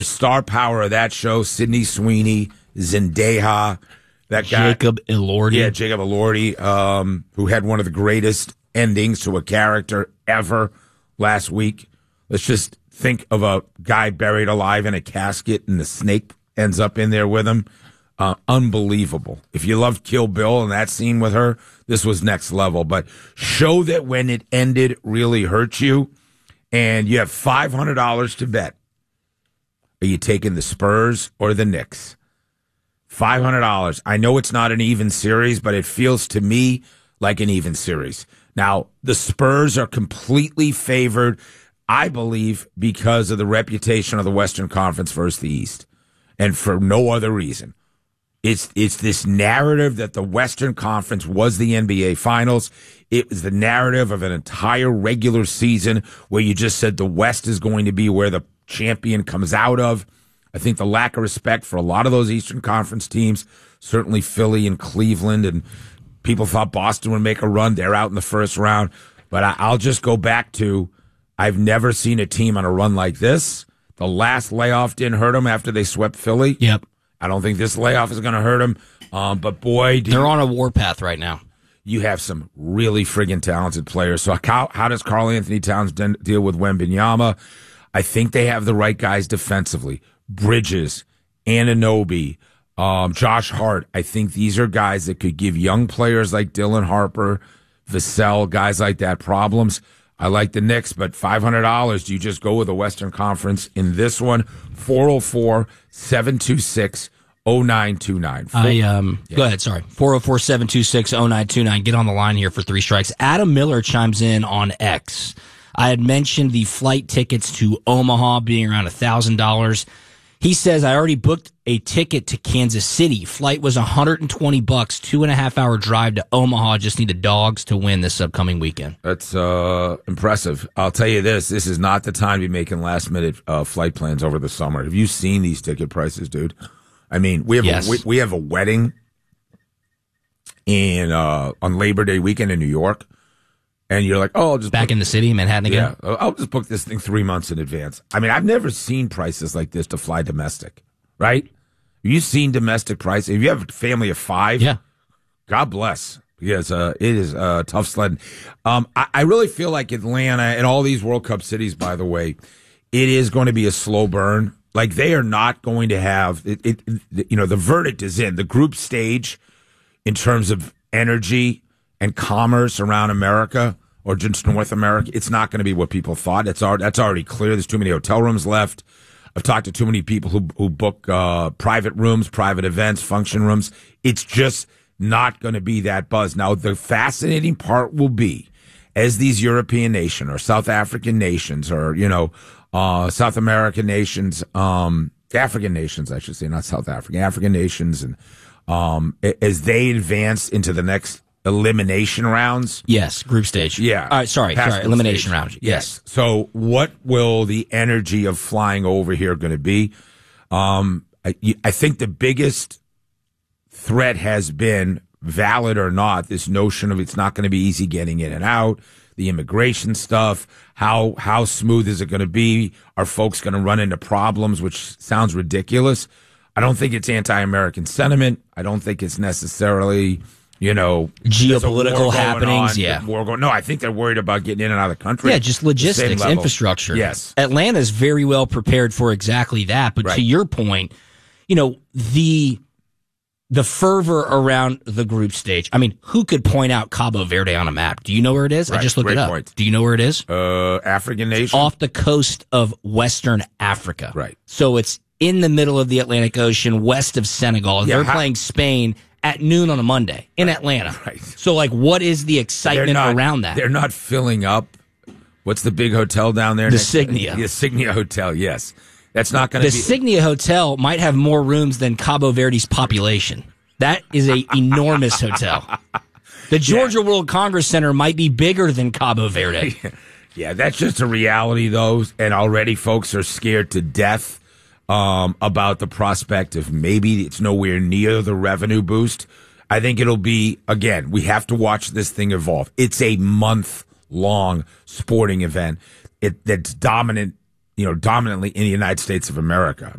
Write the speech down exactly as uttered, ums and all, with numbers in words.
star power of that show, Sydney Sweeney, Zendaya, that guy. Jacob Elordi. Yeah, Jacob Elordi, um, who had one of the greatest endings to a character ever last week. Let's just think of a guy buried alive in a casket and the snake ends up in there with him. Uh, unbelievable. If you loved Kill Bill and that scene with her, this was next level. But show that when it ended really hurt you, and you have five hundred dollars to bet. Are you taking the Spurs or the Knicks? five hundred dollars. I know it's not an even series, but it feels to me like an even series. Now, the Spurs are completely favored, I believe, because of the reputation of the Western Conference versus the East, and for no other reason. It's it's this narrative that the Western Conference was the N B A Finals. It was the narrative of an entire regular season where you just said the West is going to be where the champion comes out of. I think the lack of respect for a lot of those Eastern Conference teams, certainly Philly and Cleveland, and people thought Boston would make a run. They're out in the first round. But I, I'll just go back to, I've never seen a team on a run like this. The last layoff didn't hurt them after they swept Philly. Yep. I don't think this layoff is going to hurt them. Um, but boy, do they're you, on a warpath right now. You have some really friggin' talented players. So how, how does Karl Anthony Towns de- deal with Wembanyama? I think they have the right guys defensively. Bridges, Anunoby, um, Josh Hart. I think these are guys that could give young players like Dylan Harper, Vassell, guys like that problems. I like the Knicks, but five hundred dollars, do you just go with the Western Conference in this one? four oh four, seven two six, oh nine two nine. I um yeah. Go ahead, sorry. four oh four, seven two six, oh nine two nine. Get on the line here for three strikes. Adam Miller chimes in on X. I had mentioned the flight tickets to Omaha being around one thousand dollars. He says, I already booked a ticket to Kansas City. Flight was one hundred twenty bucks, two and a half hour drive to Omaha. Just need the Dogs to win this upcoming weekend. That's uh, impressive. I'll tell you this. This is not the time to be making last minute uh, flight plans over the summer. Have you seen these ticket prices, dude? I mean, we have, yes. a, we, we have a wedding in uh, on Labor Day weekend in New York. And you're like, oh, I'll just back book, in the city, Manhattan again. Yeah, I'll just book this thing three months in advance. I mean, I've never seen prices like this to fly domestic, right? Have you seen domestic prices? If you have a family of five, yeah, God bless, because uh, it is uh, tough sledding. Um, I, I really feel like Atlanta and all these World Cup cities, by the way, it is going to be a slow burn. Like they are not going to have it. it you know, the verdict is in the group stage in terms of energy and commerce around America. Or just North America, it's not going to be what people thought. It's already, that's already clear. There's too many hotel rooms left. I've talked to too many people who who book uh, private rooms, private events, function rooms. It's just not going to be that buzz. Now, the fascinating part will be, as these European nations or South African nations or, you know, uh, South American nations, um, African nations, I should say, not South African, African nations, and um, as they advance into the next elimination rounds. Yes, group stage. Yeah. All right, sorry, sorry, elimination stage. round. Yes. yes. So what will the energy of flying over here going to be? Um, I, I think the biggest threat has been, valid or not, this notion of it's not going to be easy getting in and out, the immigration stuff, how how smooth is it going to be? Are folks going to run into problems, which sounds ridiculous? I don't think it's anti-American sentiment. I don't think it's necessarily... You know, geopolitical happenings. On, yeah. War going, no, I think they're worried about getting in and out of the country. Yeah, just logistics, infrastructure. Yes. Atlanta's very well prepared for exactly that. But right. to your point, you know, the the fervor around the group stage. I mean, who could point out Cabo Verde on a map? Do you know where it is? Right. I just looked Great it up. Point. Do you know where it is? Uh, African nation. It's off the coast of Western Africa. Right. So it's in the middle of the Atlantic Ocean, west of Senegal. Yeah, they're how- playing Spain at noon on a Monday in right, Atlanta. Right. So, like, what is the excitement not, around that? They're not filling up. What's the big hotel down there? The Signia. The Signia Hotel, yes. That's not going to be... The Signia Hotel might have more rooms than Cabo Verde's population. That is an enormous hotel. The Georgia yeah. World Congress Center might be bigger than Cabo Verde. Yeah, that's just a reality, though, and already folks are scared to death Um, about the prospect of maybe it's nowhere near the revenue boost. I think it'll be, again, we have to watch this thing evolve. It's a month-long sporting event it, that's dominant you know, dominantly in the United States of America.